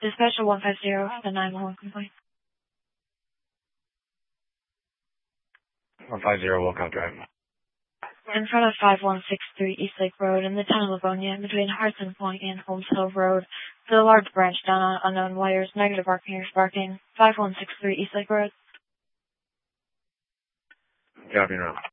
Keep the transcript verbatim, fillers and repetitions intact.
Dispatcher one five zero, the nine one one complaint. one five zero, Wilcott Drive. In front of five one six three East Lake Road in the town of Livonia, between Hudson Point and Holmes Hill Road, the large branch down on unknown wires, negative barking or sparking, five one six three East Lake Road. Copy now.